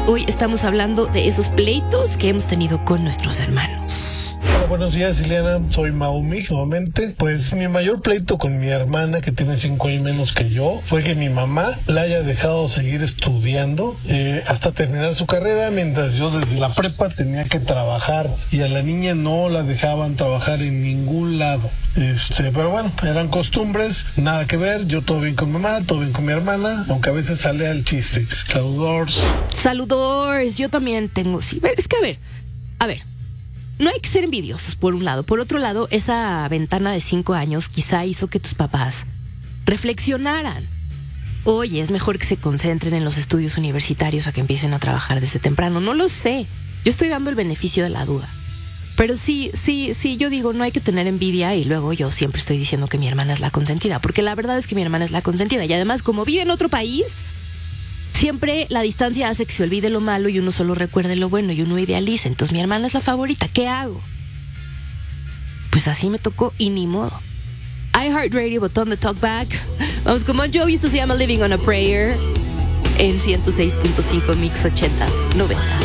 Hoy estamos hablando de esos pleitos que hemos tenido con nuestros hermanos. Hola, buenos días, Ileana. Soy Maumi, nuevamente. Pues mi mayor pleito con mi hermana, que tiene 5 años menos que yo, fue que mi mamá la haya dejado seguir estudiando hasta terminar su carrera, mientras yo desde la prepa tenía que trabajar y a la niña no la dejaban trabajar en ningún lado. Pero bueno, eran costumbres, nada que ver. Yo todo bien con mi mamá, todo bien con mi hermana, aunque a veces sale al chiste. Saludors. Yo también tengo, sí, es que a ver. No hay que ser envidiosos, por un lado. Por otro lado, esa ventana de 5 años quizá hizo que tus papás reflexionaran. Oye, es mejor que se concentren en los estudios universitarios a que empiecen a trabajar desde temprano. No lo sé. Yo estoy dando el beneficio de la duda. Pero sí, yo digo, no hay que tener envidia, y luego yo siempre estoy diciendo que mi hermana es la consentida, porque la verdad es que mi hermana es la consentida. Y además, como vive en otro país, siempre la distancia hace que se olvide lo malo y uno solo recuerde lo bueno y uno idealiza. Entonces mi hermana es la favorita. ¿Qué hago? Pues así me tocó y ni modo. iHeartRadio, botón de talkback. Vamos con Bon Jovi, esto se llama Living on a Prayer en 106.5 Mix 80s, 90s.